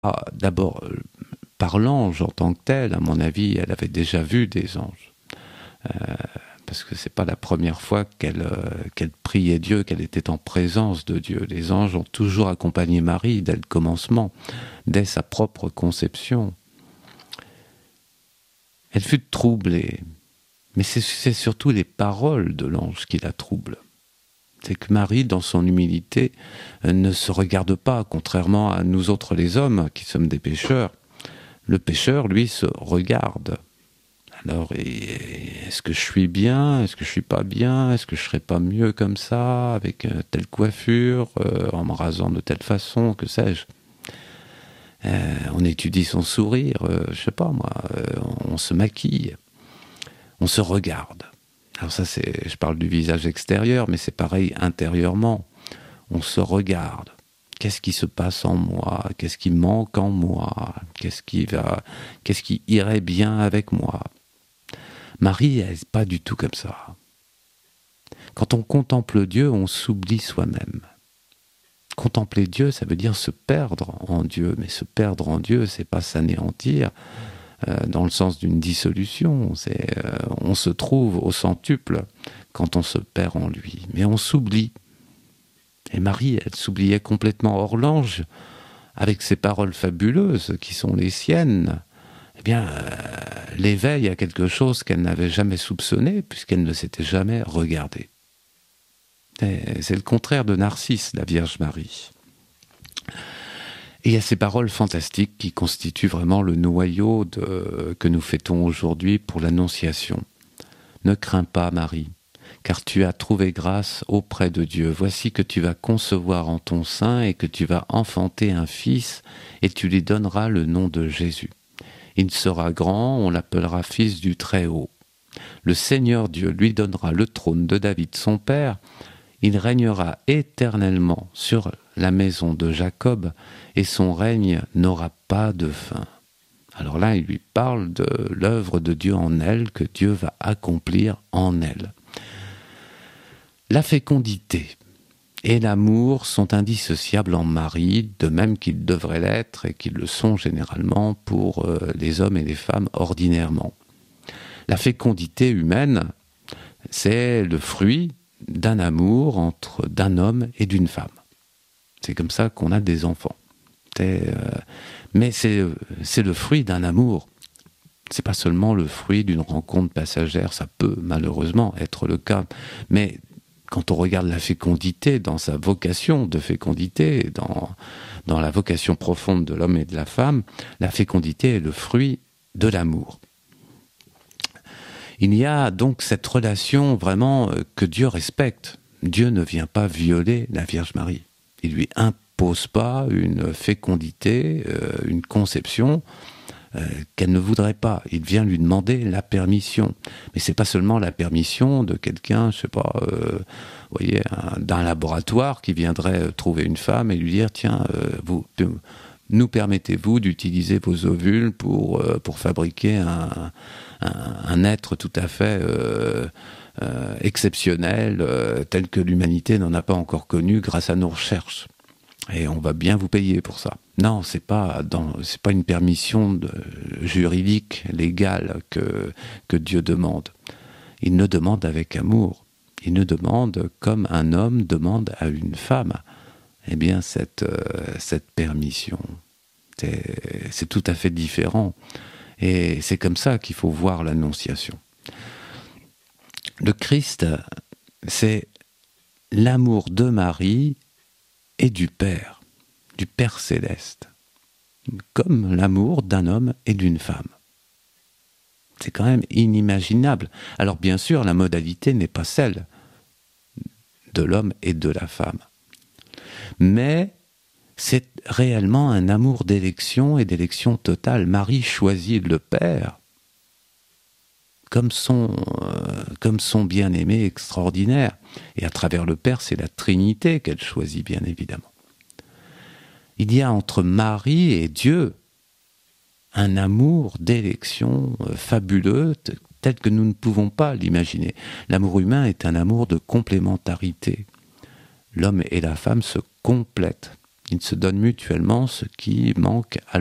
d'abord par l'ange en tant que tel. À mon avis, elle avait déjà vu des anges. Parce que c'est pas la première fois qu'elle priait Dieu, qu'elle était en présence de Dieu. Les anges ont toujours accompagné Marie dès le commencement, dès sa propre conception. Elle fut troublée, mais c'est surtout les paroles de l'ange qui la troublent. C'est que Marie, dans son humilité, ne se regarde pas, contrairement à nous autres les hommes, qui sommes des pécheurs. Le pécheur, lui, se regarde. Alors, est-ce que je suis bien? Est-ce que je suis pas bien? Est-ce que je serais pas mieux comme ça, avec telle coiffure, en me rasant de telle façon, que sais-je? On étudie son sourire, je sais pas moi, on se maquille, on se regarde. Alors ça, je parle du visage extérieur, mais c'est pareil intérieurement. On se regarde. Qu'est-ce qui se passe en moi? Qu'est-ce qui manque en moi? Qu'est-ce qui irait bien avec moi? Marie, elle n'est pas du tout comme ça. Quand on contemple Dieu, on s'oublie soi-même. Contempler Dieu, ça veut dire se perdre en Dieu. Mais se perdre en Dieu, c'est pas s'anéantir dans le sens d'une dissolution. On se trouve au centuple quand on se perd en lui. Mais on s'oublie. Et Marie, elle s'oubliait complètement. Or, l'ange, avec ses paroles fabuleuses qui sont les siennes, eh bien, l'éveille à quelque chose qu'elle n'avait jamais soupçonné, puisqu'elle ne s'était jamais regardée. C'est le contraire de Narcisse, la Vierge Marie. Et il y a ces paroles fantastiques qui constituent vraiment le noyau que nous fêtons aujourd'hui pour l'Annonciation. Ne crains pas, Marie, car tu as trouvé grâce auprès de Dieu. Voici que tu vas concevoir en ton sein et que tu vas enfanter un fils, et tu lui donneras le nom de Jésus. Il sera grand, on l'appellera fils du Très-Haut. Le Seigneur Dieu lui donnera le trône de David son père. Il régnera éternellement sur la maison de Jacob, et son règne n'aura pas de fin. Alors là, il lui parle de l'œuvre de Dieu en elle, que Dieu va accomplir en elle. La fécondité et l'amour sont indissociables en Marie, de même qu'ils devraient l'être et qu'ils le sont généralement pour les hommes et les femmes ordinairement. La fécondité humaine, c'est le fruit d'un amour d'un homme et d'une femme. C'est comme ça qu'on a des enfants. Mais c'est le fruit d'un amour. C'est pas seulement le fruit d'une rencontre passagère, ça peut malheureusement être le cas, mais quand on regarde la fécondité dans sa vocation de fécondité, dans la vocation profonde de l'homme et de la femme, la fécondité est le fruit de l'amour. Il y a donc cette relation vraiment que Dieu respecte. Dieu ne vient pas violer la Vierge Marie. Il lui impose pas une fécondité, une conception qu'elle ne voudrait pas. Il vient lui demander la permission. Mais c'est pas seulement la permission de quelqu'un, je sais pas, vous voyez, d'un laboratoire qui viendrait trouver une femme et lui dire tiens, nous permettez-vous d'utiliser vos ovules pour fabriquer un être tout à fait exceptionnel, tel que l'humanité n'en a pas encore connu grâce à nos recherches. Et on va bien vous payer pour ça. Non, c'est pas une permission juridique, légale que Dieu demande. Il ne demande avec amour. Il ne demande comme un homme demande à une femme. Eh bien, cette permission, c'est tout à fait différent. Et c'est comme ça qu'il faut voir l'Annonciation. Le Christ, c'est l'amour de Marie et du Père céleste, comme l'amour d'un homme et d'une femme. C'est quand même inimaginable. Alors bien sûr, la modalité n'est pas celle de l'homme et de la femme. Mais c'est réellement un amour d'élection et d'élection totale. Marie choisit le Père comme son bien-aimé extraordinaire. Et à travers le Père, c'est la Trinité qu'elle choisit, bien évidemment. Il y a entre Marie et Dieu un amour d'élection fabuleux, tel que nous ne pouvons pas l'imaginer. L'amour humain est un amour de complémentarité. L'homme et la femme se complètent. Ils se donnent mutuellement ce qui manque à